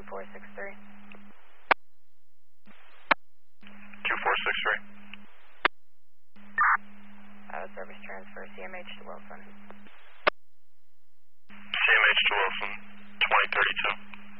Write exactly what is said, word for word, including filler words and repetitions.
two four six three. two four six three. Out of service transfer, C M H to Wilson.